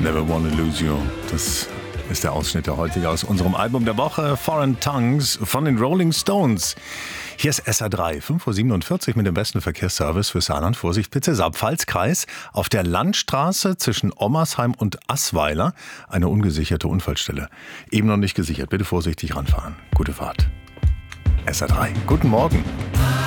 Never Wanna Lose You. Das ist der Ausschnitt der heutige aus unserem Album der Woche, Foreign Tongues von den Rolling Stones. Hier ist SR3, 5.47 Uhr mit dem besten Verkehrsservice für Saarland. Vorsicht bitte, Saar-Pfalz-Kreis. Auf der Landstraße zwischen Ommersheim und Assweiler eine ungesicherte Unfallstelle. Eben noch nicht gesichert, bitte vorsichtig ranfahren. Gute Fahrt. SR3, guten Morgen.